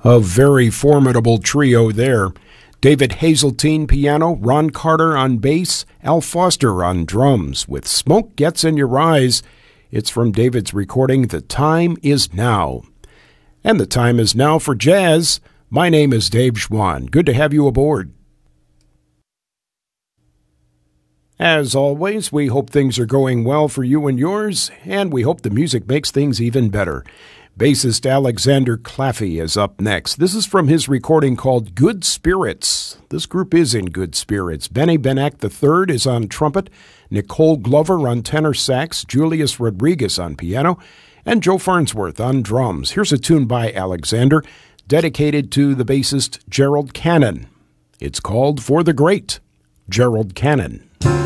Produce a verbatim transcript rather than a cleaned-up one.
A very formidable trio there. David Hazeltine piano, Ron Carter on bass, Al Foster on drums, with Smoke Gets in Your Eyes. It's from David's recording, The Time Is Now. And the time is now for jazz. My name is Dave Schwann. Good to have you aboard. As always, we hope things are going well for you and yours, and we hope the music makes things even better. Bassist Alexander Claffey is up next. This is from his recording called Good Spirits. This group is in good spirits. Benny Benack the third is on trumpet, Nicole Glover on tenor sax, Julius Rodriguez on piano, and Joe Farnsworth on drums. Here's a tune by Alexander, dedicated to the bassist Gerald Cannon. It's called For the Great Gerald Cannon.